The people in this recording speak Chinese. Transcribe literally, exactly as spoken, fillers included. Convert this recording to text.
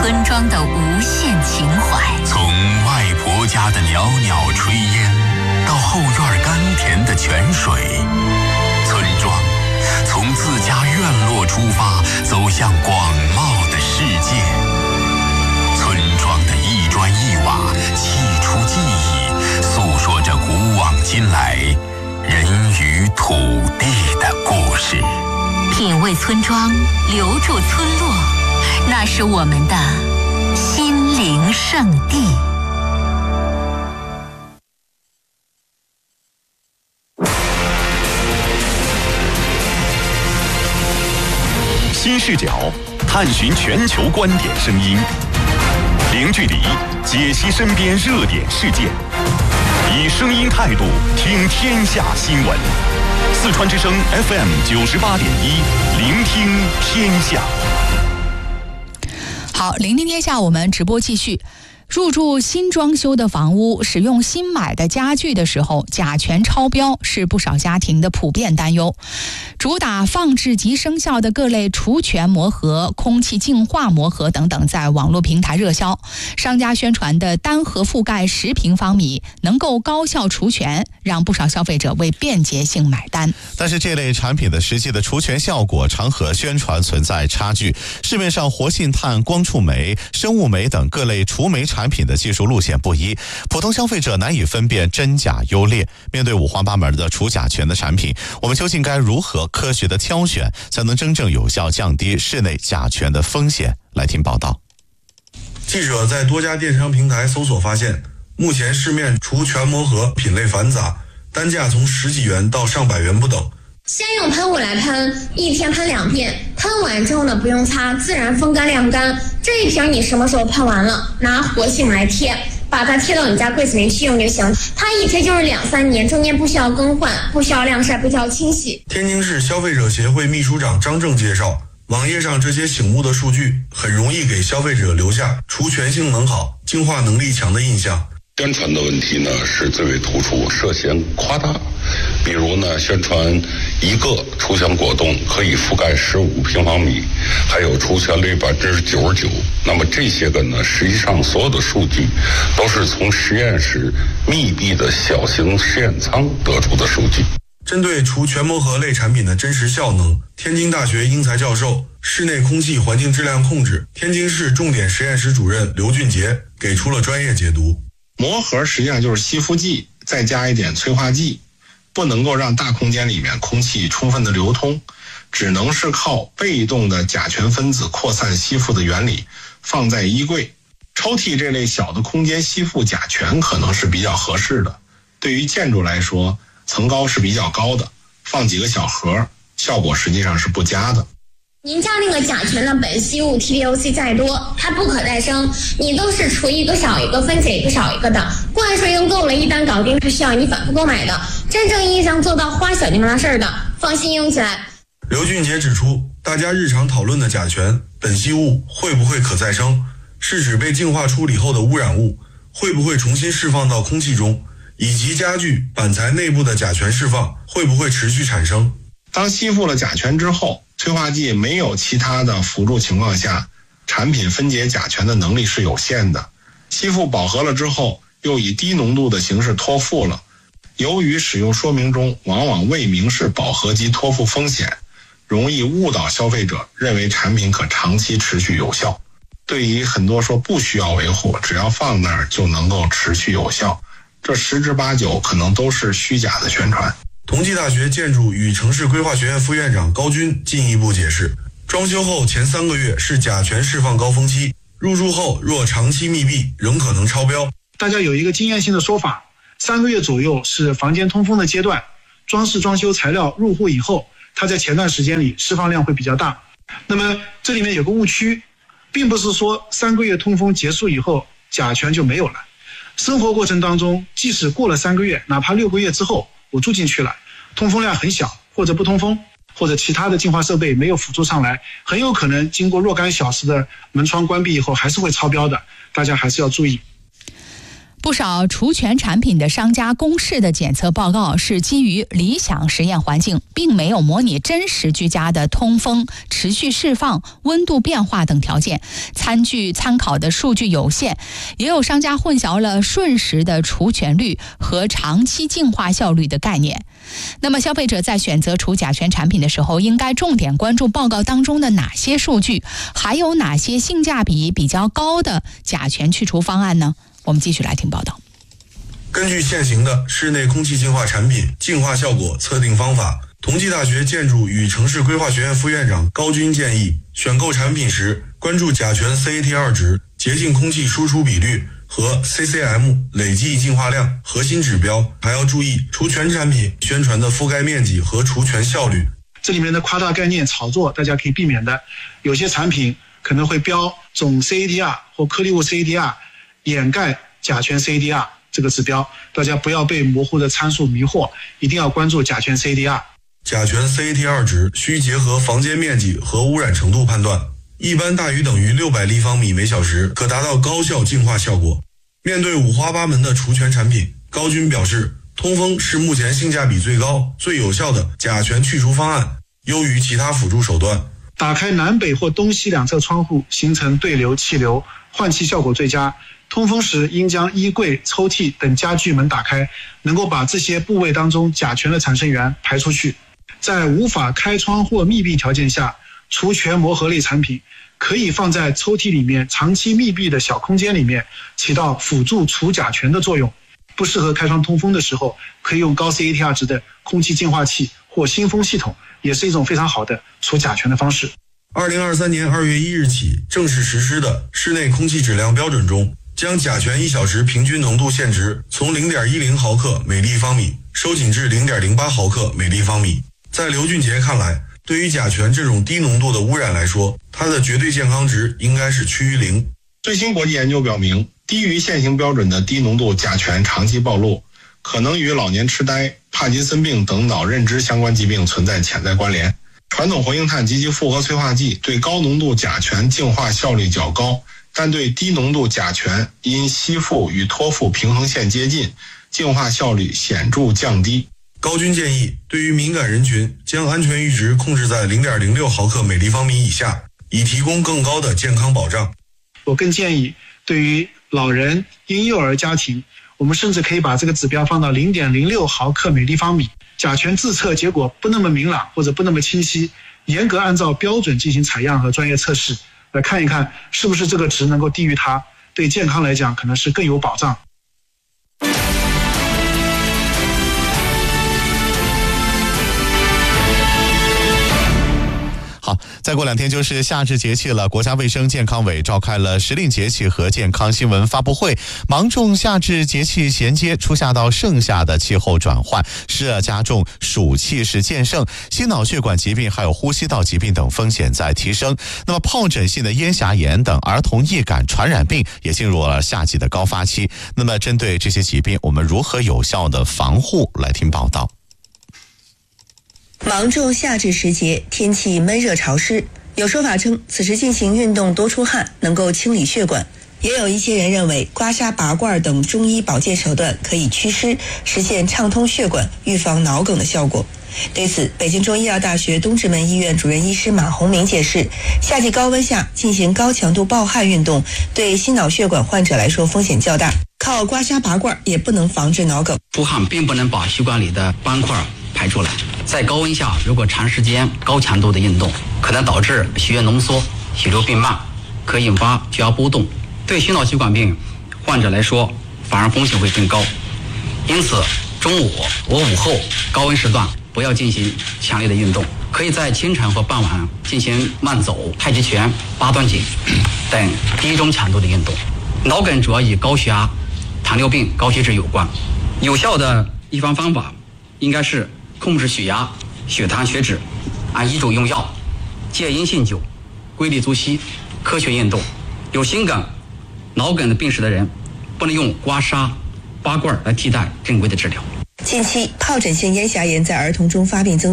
村庄的无限情怀。 从外婆家的袅袅炊烟，到后院甘甜的泉水，村庄从自家院落出发，走向广袤的世界。村庄的一砖一瓦，砌出记忆，诉说着古往今来人与土地的故事。 品味村庄，留住村落，那是我们的心灵圣地。 新视角，探寻全球观点声音，零距离解析身边热点事件，以声音态度听天下新闻。四川之声 F M 九十八点一，聆听天下。 好，聆听天下，我们直播继续。入住新装修的房屋，使用新买的家具的时候，甲醛超标是不少家庭的普遍担忧。主打放置即生效的各类除醛膜盒、空气净化膜盒等等，在网络平台热销。商家宣传的单盒覆盖十平方米，能够高效除醛，让不少消费者为便捷性买单。 但是这类产品的实际的除醛效果常和宣传存在差距。市面上活性炭、光触媒、生物煤等各类除煤产品的技术路线不一，普通消费者难以分辨真假优劣。面对五花八门的除甲醛的产品，我们究竟该如何科学的挑选，才能真正有效降低室内甲醛的风险？来听报道。 记者在多家电商平台搜索发现，目前市面除醛膜盒品类繁杂，单价从十几元到上百元不等。 先用喷雾来喷，一天喷两遍，喷完之后呢不用擦，自然风干晾干。这一瓶你什么时候喷完了，拿活性来贴，把它贴到你家柜子里去用就行。它一贴就是两三年，中间不需要更换，不需要晾晒，不需要清洗。 天津市消费者协会秘书长张正介绍，网页上这些醒目的数据很容易给消费者留下除醛性能好、净化能力强的印象。 宣传的问题呢是最为突出，涉嫌夸大。比如呢，宣传一个除醛果冻可以覆盖十五平方米，还有除醛率百分之九十九。那么这些个呢，实际上所有的数据都是从实验室密闭的小型实验舱得出的数据。 针对除醛膜盒类产品的真实效能，天津大学英才教授、室内空气环境质量控制天津市重点实验室主任刘俊杰给出了专业解读。 膜盒实际上就是吸附剂再加一点催化剂，不能够让大空间里面空气充分的流通，只能是靠被动的甲醛分子扩散吸附的原理，放在衣柜、抽屉这类小的空间吸附甲醛可能是比较合适的。对于建筑来说，层高是比较高的，放几个小盒，效果实际上是不佳的。 您家那个甲醛的苯系物 T D O C 再多，它不可再生，你都是除一个少一个，分解一个少一个的，灌水用够了，一单搞定，是需要你反复购买的。真正意义上做到花小就没大事儿的，放心用起来。 刘俊杰指出，大家日常讨论的甲醛、苯系物会不会可再生，是指被净化处理后的污染物会不会重新释放到空气中，以及家具、板材内部的甲醛释放会不会持续产生。 当吸附了甲醛之后，催化剂没有其他的辅助情况下，产品分解甲醛的能力是有限的。吸附饱和了之后，又以低浓度的形式脱附了。由于使用说明中往往未明示饱和及脱附风险，容易误导消费者认为产品可长期持续有效。对于很多说不需要维护，只要放那儿就能够持续有效，这十之八九可能都是虚假的宣传。 同济大学建筑与城市规划学院副院长高军进一步解释，装修后前三个月是甲醛释放高峰期，入住后若长期密闭仍可能超标。 大家有一个经验性的说法，三个月左右是房间通风的阶段，装饰装修材料入户以后，它在前段时间里释放量会比较大。那么这里面有个误区，并不是说三个月通风结束以后甲醛就没有了。生活过程当中，即使过了三个月，哪怕六个月之后我住进去了，通风量很小，或者不通风，或者其他的净化设备没有辅助上来，很有可能经过若干小时的门窗关闭以后还是会超标的，大家还是要注意。 不少除醛产品的商家公示的检测报告是基于理想实验环境，并没有模拟真实居家的通风、持续释放、温度变化等条件，参据参考的数据有限。也有商家混淆了瞬时的除醛率和长期净化效率的概念。那么消费者在选择除甲醛产品的时候，应该重点关注报告当中的哪些数据，还有哪些性价比比较高的甲醛去除方案呢？我们继续来听报道。 根据现行的室内空气净化产品净化效果测定方法，同济大学建筑与城市规划学院副院长高军建议，选购产品时关注甲醛 C A T 二 值、洁净空气输出比率和 C C M 累计净化量核心指标，还要注意除醛产品宣传的覆盖面积和除醛效率。 这里面的夸大概念炒作大家可以避免的，有些产品可能会标总 C A T R 或颗粒物 C A T R 掩盖甲醛 C A T R 这个指标，大家不要被模糊的参数迷惑，一定要关注甲醛 C A T R。 甲醛 C A T 二 值需结合房间面积和污染程度判断，一般大于等于六百立方米每小时，可达到高效净化效果。面对五花八门的除醛产品，高军表示，通风是目前性价比最高、最有效的甲醛去除方案，优于其他辅助手段。 打开南北或东西两侧窗户，形成对流气流，换气效果最佳。通风时应将衣柜、抽屉等家具门打开，能够把这些部位当中甲醛的产生源排出去。在无法开窗或密闭条件下，除醛磨合类产品可以放在抽屉里面长期密闭的小空间里面，起到辅助除甲醛的作用。不适合开窗通风的时候，可以用高 C A T R 值的空气净化器或新风系统，也是一种非常好的除甲醛的方式。 二零二三年二月一日起正式实施的室内空气质量标准中，将甲醛一小时平均浓度限值从 零点一零毫克每立方米收紧至 零点零八毫克每立方米。在刘俊杰看来，对于甲醛这种低浓度的污染来说，它的绝对健康值应该是趋于零。 最新国际研究表明，低于现行标准的低浓度甲醛长期暴露，可能与老年痴呆、帕金森病等脑认知相关疾病存在潜在关联。传统活性炭及其复合催化剂对高浓度甲醛净化效率较高，但对低浓度甲醛因吸附与脱附平衡线接近，净化效率显著降低。 高军建议，对于敏感人群，将安全阈值控制在 零点零六毫克每立方米以下，以提供更高的健康保障。 我更建议，对于老人、婴幼儿家庭，我们甚至可以把这个指标放到 零点零六毫克每立方米。甲醛自测结果不那么明朗或者不那么清晰，严格按照标准进行采样和专业测试，来看一看是不是这个值能够低于它，对健康来讲可能是更有保障。 好，再过两天就是夏至节气了，国家卫生健康委召开了时令节气和健康新闻发布会，芒种夏至节气衔接初夏到盛夏的气候转换，湿热加重，暑气势渐盛，心脑血管疾病还有呼吸道疾病等风险在提升。那么疱疹性的咽峡炎等儿童易感传染病也进入了夏季的高发期。那么针对这些疾病，我们如何有效的防护？来听报道。 芒种夏至时节，天气闷热潮湿，有说法称此时进行运动多出汗能够清理血管，也有一些人认为刮痧拔罐等中医保健手段可以祛湿，实现畅通血管，预防脑梗的效果。对此，北京中医药大学东直门医院主任医师马洪明解释，夏季高温下进行高强度暴汗运动，对心脑血管患者来说风险较大，靠刮痧拔罐也不能防治脑梗。 出汗并不能把血管里的斑块排出来，在高温下如果长时间高强度的运动，可能导致血液浓缩、血流变慢，可引发血压波动，对心脑血管病患者来说反而风险会更高。因此中午或午后高温时段不要进行强烈的运动，可以在清晨和傍晚进行慢走、太极拳、八段锦等低中强度的运动。脑梗主要与高血压、糖尿病、高血脂有关，有效的预防方法应该是控制血压、血糖、血脂，按医嘱用药，戒烟酗酒，规律作息，科学运动。有心梗、脑梗的病史的人，不能用刮痧、拔罐来替代正规的治疗。 近期疱疹性咽峡炎在儿童中发病增